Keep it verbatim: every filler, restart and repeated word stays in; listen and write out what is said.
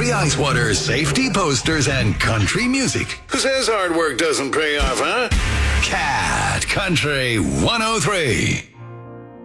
country ice water, safety posters, and country music. Who says hard work doesn't pay off, huh? Cat Country one oh three.